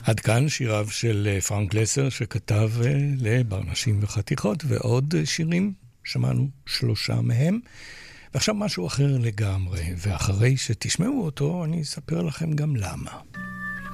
עד כאן שיריו של פרנק לסר שכתב לברנשים וחתיכות, ועוד שירים, שמענו 3 מהם. ועכשיו משהו אחר לגמרי, ואחרי שתשמעו אותו אני אספר לכם גם למה.